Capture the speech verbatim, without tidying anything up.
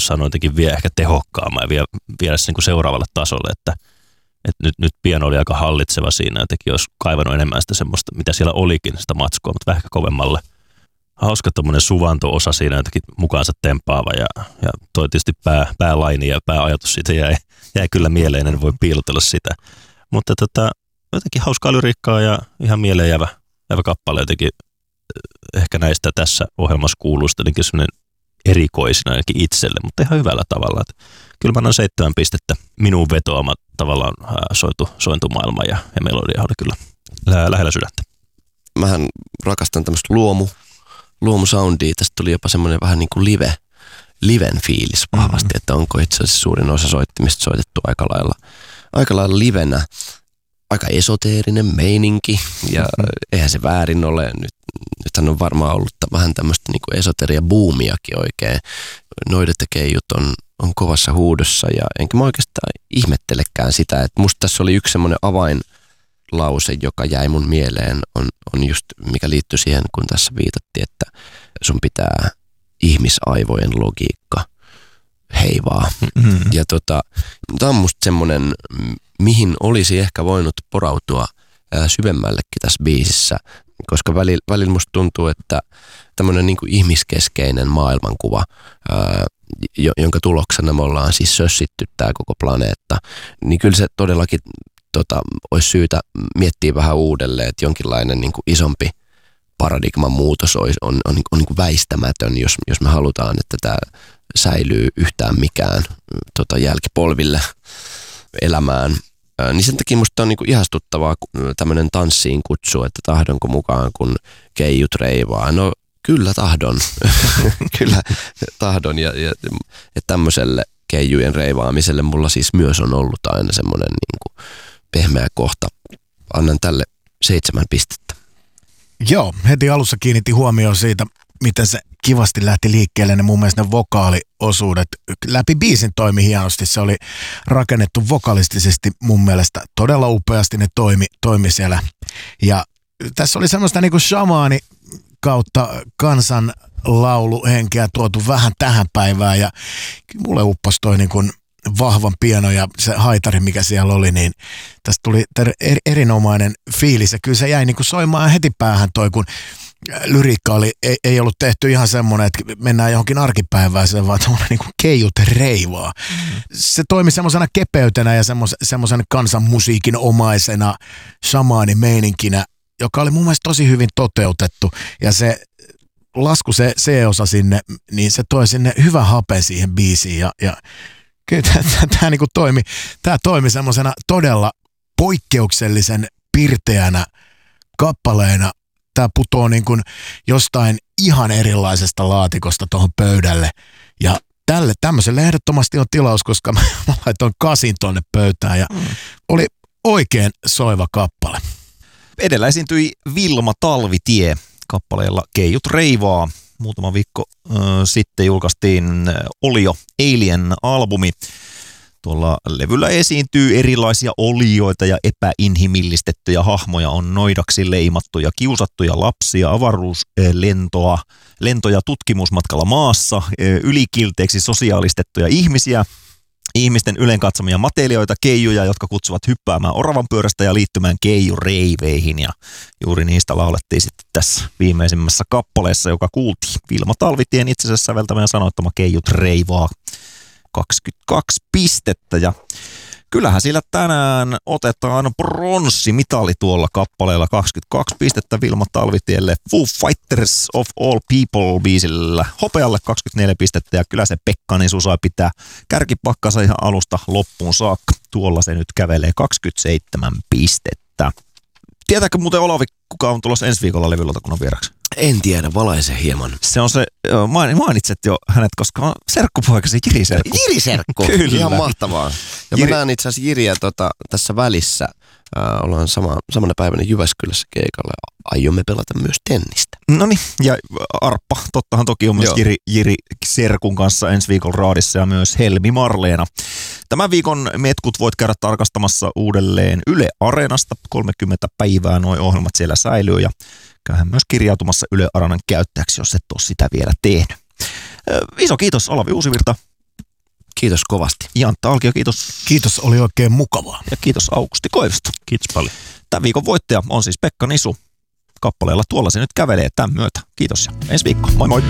saanut jotenkin vielä ehkä tehokkaamman ja vie, viedä sen niin kuin seuraavalle tasolle, että, että nyt, nyt piano oli aika hallitseva siinä, jotenkin olisi kaivannut enemmän sitä semmoista, mitä siellä olikin, sitä matskua, mutta vähän kovemmalle. Hauska tommoinen suvanto-osa siinä jotenkin mukaansa tempaava ja, ja toi tietysti pää, päälaini ja pääajatus siitä jäi, jäi kyllä mieleen, en voi piilotella sitä. Mutta tota, jotenkin hauskaa lyriikkaa ja ihan mieleen jäävä, jäävä kappale jotenkin. Ehkä näistä tässä ohjelmassa kuuluu jotenkin semmoinen erikoisina jotenkin itselle, mutta ihan hyvällä tavalla. Että kyllä mä annan seitsemän pistettä minun vetoama tavallaan sointu, sointumaailma ja, ja melodia oli kyllä lä- lähellä sydäntä. Mähän rakastan tämmöistä luomu, luomusoundia. Tästä tuli jopa semmoinen vähän niin kuin live, liven fiilis vahvasti, mm-hmm. että onko itse asiassa suurin osa soittimista soitettu aika lailla, aika lailla livenä. Aika esoteerinen meininki ja mm-hmm. eihän se väärin ole. Nyt, nythän on varmaan ollut vähän tämmöistä niin kuin esoteria-buumiakin oikein. Noidet ja keijut on, on kovassa huudossa ja enkä mä oikeastaan ihmettelekään sitä, että musta tässä oli yksi semmoinen avainlause, joka jäi mun mieleen, on, on just mikä liittyy siihen, kun tässä viitattiin, että sun pitää ihmisaivojen logiikka heivaa. Mm-hmm. Ja tota, tää on musta semmoinen, mihin olisi ehkä voinut porautua ää, syvemmällekin tässä biisissä, koska välillä, välillä musta tuntuu, että tämmöinen niin kuin ihmiskeskeinen maailmankuva, ää, jonka tuloksena me ollaan siis sössitty tää koko planeetta, niin kyllä se todellakin tota, olisi syytä miettiä vähän uudelleen, että jonkinlainen niin kuin isompi paradigman muutos olisi, on, on, on, on niin kuin väistämätön, jos, jos me halutaan, että tämä säilyy yhtään mikään tota, jälkipolville elämään. Ää, niin sen takia musta on niinku ihastuttavaa tämmöinen tanssiin kutsu, että tahdonko mukaan, kun keijut reivaa. No kyllä tahdon. kyllä tahdon. Ja, ja, ja tämmöiselle keijujen reivaamiselle mulla siis myös on ollut aina semmoinen niinku pehmeä kohta. Annan tälle seitsemän pistettä. Joo, heti alussa kiinnitti huomioon siitä, miten se kivasti lähti liikkeelle, ne mun mielestä ne vokaaliosuudet. Läpi biisin toimi hienosti, se oli rakennettu vokalistisesti mun mielestä todella upeasti, ne toimi, toimi siellä. Ja tässä oli semmoista niinku shamaani kautta kansan lauluhenkeä tuotu vähän tähän päivään ja mulle upposi toi niinku vahvan piano ja se haitari, mikä siellä oli, niin tästä tuli ter- erinomainen fiilis ja kyllä se jäi niinku soimaan heti päähän toi, kun lyriikka oli, ei, ei ollut tehty ihan semmoinen, että mennään johonkin arkipäivään, se vaan tommoinen niin kuin keijut reivaa. Mm. Se toimi semmoisena kepeytenä ja semmoisen kansanmusiikin omaisena shamaani-meininkinä, joka oli mun mielestä tosi hyvin toteutettu. Ja se lasku, se C-osa sinne, niin se toi sinne hyvä hape siihen biisiin. Ja, ja kyllä tämä niinku toimi, tää toimi semmoisena todella poikkeuksellisen pirteänä kappaleena. Tämä putoo niin kuin jostain ihan erilaisesta laatikosta tuohon pöydälle. Ja tälle tämmöiselle ehdottomasti on tilaus, koska mä, mä laitoin kasin tuonne pöytään ja mm. oli oikein soiva kappale. Edellä esiintyi Vilma Talvitie kappaleella Keijut reivaa. Muutama viikko äh, sitten julkaistiin Olio Alien-albumi. Tuolla levyllä esiintyy erilaisia olioita ja epäinhimillistettyjä hahmoja, on noidaksi leimattuja, kiusattuja lapsia, avaruuslentoa, lentoja tutkimusmatkalla maassa, ylikilteeksi sosiaalistettuja ihmisiä, ihmisten ylenkatsomia matelioita, keijuja, jotka kutsuvat hyppäämään oravan pyörästä ja liittymään keijureiveihin. Ja juuri niistä laulettiin sitten tässä viimeisimmässä kappaleessa, joka kuultiin Vilma Talvitien itse asiassa säveltämä ja sanoittama Keijut reivaa. kaksikymmentäkaksi pistettä ja kyllähän sillä tänään otetaan pronssimitali tuolla kappaleella. kaksikymmentäkaksi pistettä Vilma Talvitielle Foo Fighters of All People -biisillä, hopealle kaksikymmentäneljä pistettä ja kyllä se Pekka Nisu saa pitää kärkipakkansa ihan alusta loppuun saakka. Tuolla se nyt kävelee kaksikymmentäseitsemän pistettä. Tietääkö muuten Olavi, kuka on tulossa ensi viikolla levylautakunnan vieraksi? En tiedä, valaise hieman. Se on se, mainitset jo hänet, koska on serkkupoikasi Jiri Serkku. Jiri Serkku, kyllä. Ihan mahtavaa. Ja Jiri... mä näen itse asiassa Jiriä tota, tässä välissä. Äh, ollaan sama, samana päivänä Jyväskylässä keikalla ja aiomme pelata myös tennistä. No niin, ja Arppa, tottahan toki on myös Jiri, Jiri Serkun kanssa ensi viikon raadissa ja myös Helmi Marleena. Tämän viikon metkut voit käydä tarkastamassa uudelleen Yle Areenasta. kolmekymmentä päivää nuo ohjelmat siellä säilyy ja käyhän myös kirjautumassa Yle Areenan käyttäjäksi, jos et ole sitä vielä tehnyt. Iso kiitos Olavi Uusivirta. Kiitos kovasti. Jantta Alkio, kiitos. Kiitos, oli oikein mukavaa. Ja kiitos Aukusti Koivisto. Kiitos paljon. Tämän viikon voittaja on siis Pekka Nisu. Kappaleella Tuolla se nyt kävelee tämän myötä. Kiitos ja ensi viikko. Moi moi.